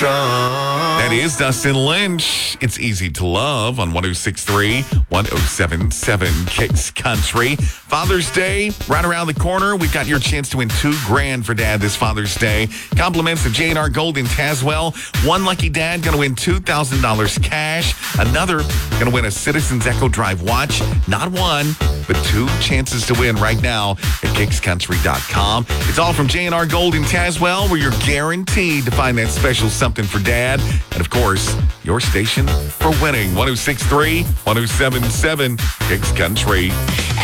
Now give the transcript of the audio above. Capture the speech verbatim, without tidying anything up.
That is Dustin Lynch. It's Easy to Love on one oh six point three, one oh seven point seven Kicks Country. Father's Day, right around the corner. We've got your chance to win two grand for Dad this Father's Day. Compliments of J and R Gold in Tazewell. One lucky dad going to win two thousand dollars cash. Another going to win a Citizens Echo Drive watch. Not one, but two chances to win right now at kicks country dot com. It's all from J and R Gold in Tazewell, where you're guaranteed to find that special something for Dad. And of course, your station for winning. one oh six point three, one oh seven point seven Kicks Country.